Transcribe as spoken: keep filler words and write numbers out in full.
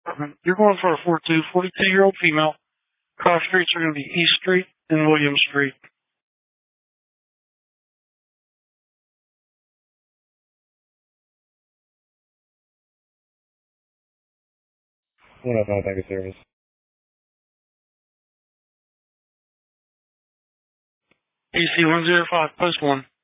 You're going for a four two, forty-two-year-old female. Cross streets are going to be East Street and William Street. one oh five, thank you, service. A C one oh five, post one.